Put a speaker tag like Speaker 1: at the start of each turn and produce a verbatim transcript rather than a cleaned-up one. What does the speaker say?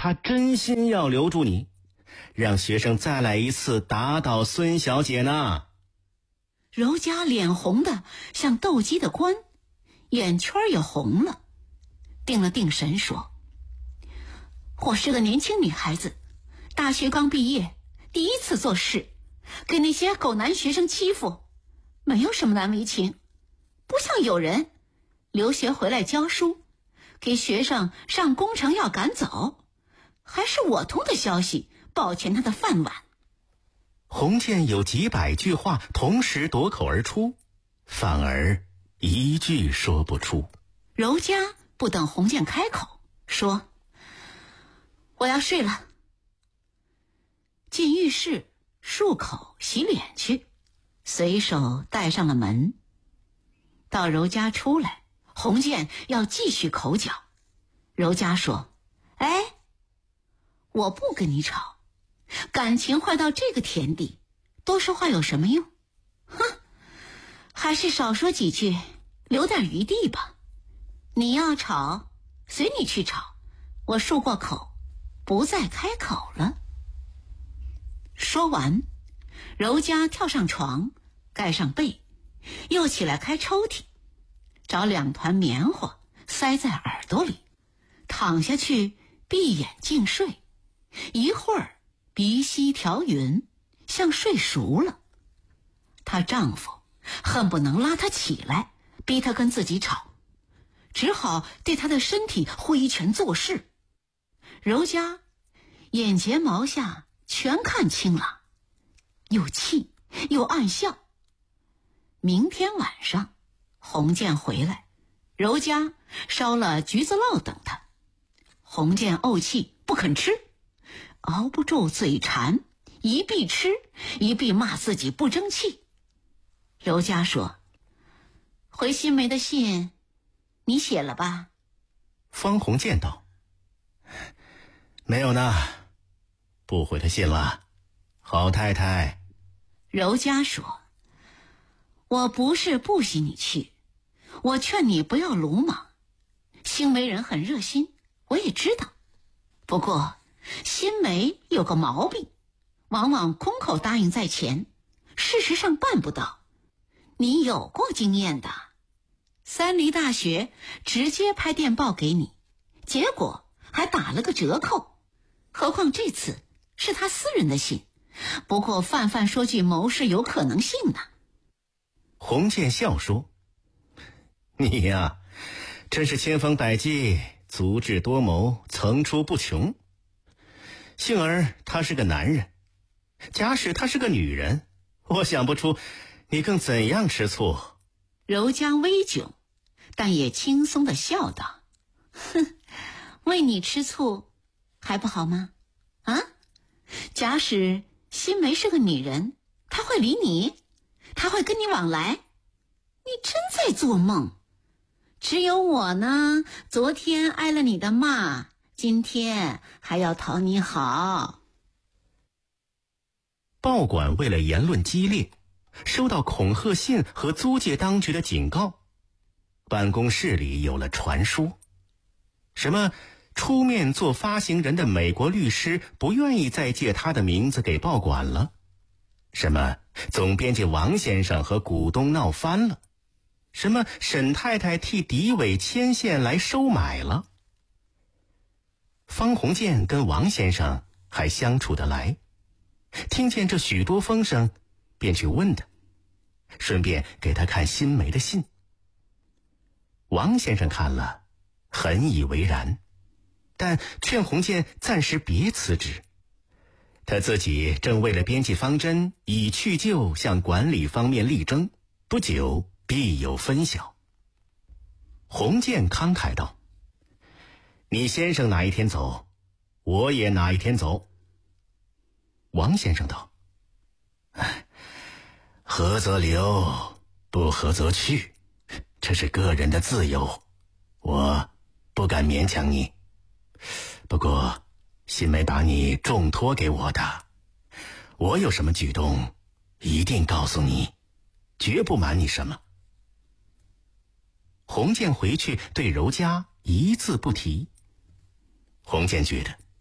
Speaker 1: 他真心要留住你，让学生再来一次打倒孙小姐呢。
Speaker 2: 柔嘉脸红的像斗鸡的冠，眼圈也红了，定了定神说：我是个年轻女孩子，大学刚毕业，第一次做事，给那些狗男学生欺负，没有什么难为情。不像有人留学回来教书，给学生上工程要赶走，还是我通的消息保全他的饭碗。
Speaker 1: 洪建有几百句话同时夺口而出，反而一句说不出。
Speaker 2: 柔嘉不等洪建开口，说：我要睡了。进浴室漱口洗脸去，随手带上了门。到柔嘉出来，洪建要继续口角。柔嘉说：哎，我不跟你吵，感情坏到这个田地，多说话有什么用？哼，还是少说几句，留点余地吧。你要吵，随你去吵，我漱过口，不再开口了。说完，柔嘉跳上床，盖上被，又起来开抽屉，找两团棉花塞在耳朵里，躺下去闭眼静睡。一会儿鼻息调匀，像睡熟了。她丈夫恨不能拉她起来，逼她跟自己吵，只好对她的身体挥拳作势。柔嘉眼睫毛下全看清了，又气又暗笑。明天晚上洪建回来，柔嘉烧了橘子酪等他。洪建怄气不肯吃，熬不住嘴馋，一臂吃一臂骂自己不争气。柔嘉说：回新梅的信你写了吧？
Speaker 1: 方洪建道：没有呢，不回他信了，好太太。
Speaker 2: 柔嘉说：我不是不许你去，我劝你不要鲁莽。新梅人很热心，我也知道，不过新梅有个毛病，往往空口答应在前，事实上办不到。你有过经验的，三梨大学直接拍电报给你，结果还打了个折扣，何况这次是他私人的信，不过泛泛说句谋事有可能性呢。
Speaker 1: 洪建笑说：你呀，真是千方百计，足智多谋，层出不穷。幸而他是个男人，假使他是个女人，我想不出你更怎样吃醋。
Speaker 2: 柔嘉微窘，但也轻松地笑道：哼，为你吃醋还不好吗？啊，假使新梅是个女人，她会理你？她会跟你往来？你真在做梦。只有我呢，昨天挨了你的骂，今天还要讨你好。
Speaker 1: 报馆为了言论激烈，收到恐吓信和租界当局的警告，办公室里有了传说，什么出面做发行人的美国律师不愿意再借他的名字给报馆了，什么总编辑王先生和股东闹翻了，什么沈太太替狄伟牵线来收买了。方鸿渐跟王先生还相处得来，听见这许多风声，便去问他，顺便给他看新梅的信。王先生看了，很以为然，但劝鸿渐暂时别辞职，他自己正为了编辑方针以去就向管理方面力争，不久必有分晓。鸿渐慷慨道：你先生哪一天走，我也哪一天走。王先生道：合则留，不合则去，这是个人的自由，我不敢勉强你。不过新梅把你重托给我的，我有什么举动一定告诉你，绝不瞒你什么。鸿渐回去对柔嘉一字不提。鸿渐觉得